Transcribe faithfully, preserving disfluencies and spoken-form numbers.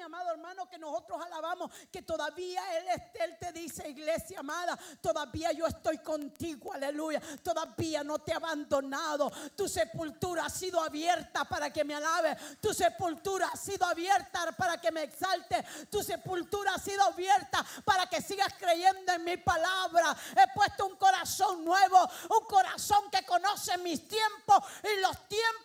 amado hermano, que nosotros alabamos, que todavía Él, Él te dice, iglesia amada, todavía yo estoy contigo, aleluya. Todavía no te he abandonado. Tu sepultura ha sido abierta para que me alabe. Tu sepultura ha sido abierta para que me exalte. Tu sepultura ha sido abierta para que sigas creyendo en mi palabra. He puesto un corazón nuevo, un corazón que conoce mis tiempos y los tiempos